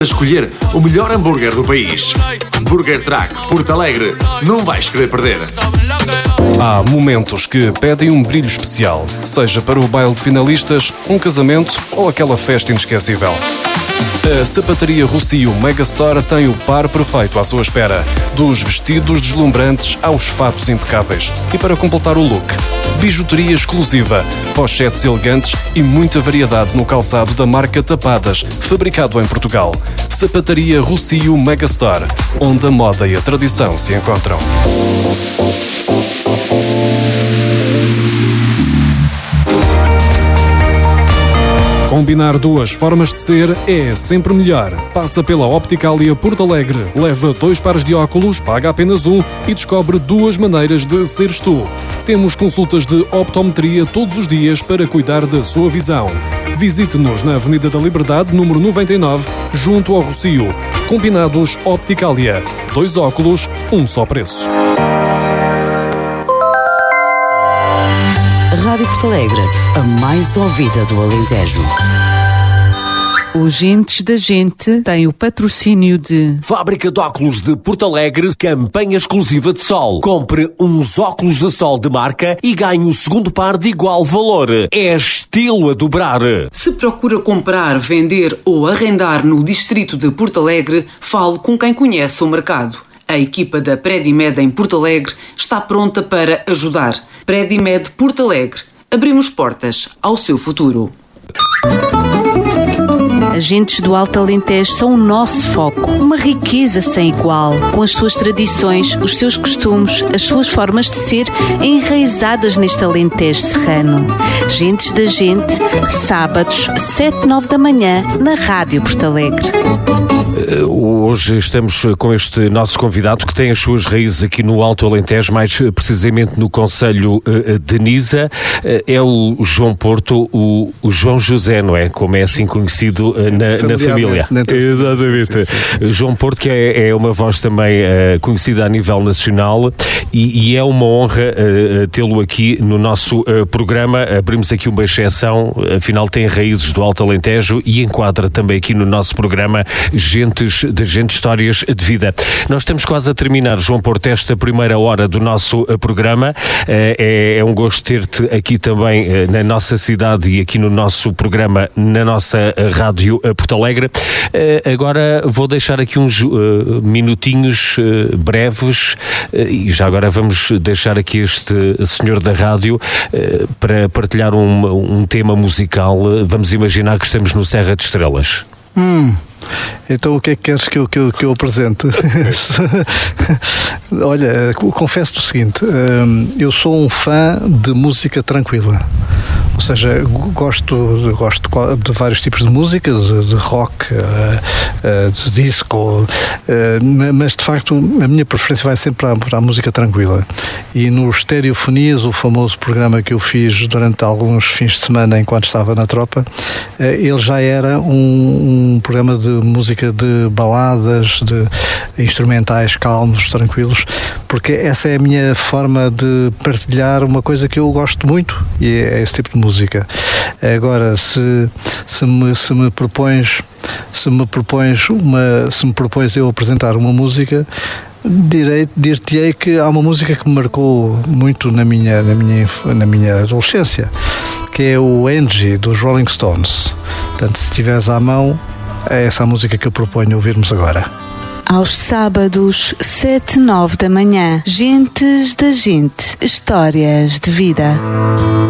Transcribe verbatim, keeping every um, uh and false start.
Escolher o melhor hambúrguer do país. Burger Track Porto Alegre. Não vais querer perder. Há momentos que pedem um brilho especial, seja para o baile de finalistas, um casamento ou aquela festa inesquecível. A Sapataria Rocio Megastore tem o par perfeito à sua espera, dos vestidos deslumbrantes aos fatos impecáveis. E para completar o look, bijuteria exclusiva, pochetes elegantes e muita variedade no calçado da marca Tapadas, fabricado em Portugal. Sapataria Rocio Megastore, onde a moda e a tradição se encontram. Combinar duas formas de ser é sempre melhor. Passa pela Opticalia Porto Alegre, leva dois pares de óculos, paga apenas um e descobre duas maneiras de seres tu. Temos consultas de optometria todos os dias para cuidar da sua visão. Visite-nos na Avenida da Liberdade, número noventa e nove, junto ao Rocio. Combinados Opticalia. Dois óculos, um só preço. Rádio Porto Alegre, a mais ouvida do Alentejo. Os Gentes da Gente têm o patrocínio de Fábrica de Óculos de Porto Alegre, campanha exclusiva de sol. Compre uns óculos de sol de marca e ganhe o segundo par de igual valor. É estilo a dobrar. Se procura comprar, vender ou arrendar no distrito de Porto Alegre, fale com quem conhece o mercado. A equipa da Predimed em Porto Alegre está pronta para ajudar. Predimed Porto Alegre. Abrimos portas ao seu futuro. Agentes do Alto Alentejo são o nosso foco. Uma riqueza sem igual, com as suas tradições, os seus costumes, as suas formas de ser enraizadas neste Alentejo serrano. Gentes da Gente, sábados, sete, nove da manhã, na Rádio Porto Alegre. Hoje estamos com este nosso convidado que tem as suas raízes aqui no Alto Alentejo, mais precisamente no concelho de Nisa. É o João Porto, o, o João José, não é? Como é assim conhecido na, na família. Exatamente. Sim, sim, sim. João Porto, que é, é uma voz também uh, conhecida a nível nacional e, e é uma honra uh, tê-lo aqui no nosso uh, programa. Abrimos aqui uma exceção, afinal tem raízes do Alto Alentejo e enquadra também aqui no nosso programa Gentes de Gente, Histórias de Vida. Nós estamos quase a terminar, João Porto, esta primeira hora do nosso uh, programa. Uh, é, é um gosto ter-te aqui também uh, na nossa cidade e aqui no nosso programa, na nossa uh, Rádio uh, Porto Alegre. Uh, agora vou deixar aqui uns uh, minutinhos uh, breves uh, e já agora vamos deixar aqui este senhor da rádio uh, para partilhar um, um tema musical. Vamos imaginar que estamos no Serra de Estrelas. Hum... Então o que é que queres que eu, que eu, que eu apresente? Olha, confesso-te o seguinte, eu sou um fã de música tranquila, ou seja, gosto, gosto de vários tipos de música, de, de rock, de disco, mas de facto a minha preferência vai sempre para a, para a música tranquila. E no Stereofonias, o famoso programa que eu fiz durante alguns fins de semana enquanto estava na tropa, ele já era um, um programa de música de baladas, de instrumentais calmos, tranquilos, porque essa é a minha forma de partilhar uma coisa que eu gosto muito e é esse tipo de música. Agora, se, se, me, se me propões se me propões uma se me propões eu apresentar uma música, direi, dir-te-ei que há uma música que me marcou muito na minha, na minha, na minha adolescência, que é o Angie, dos Rolling Stones. Portanto, se estiveres à mão, é essa a música que eu proponho ouvirmos agora. Aos sábados, sete, nove da manhã, Gentes da Gente, Histórias de Vida.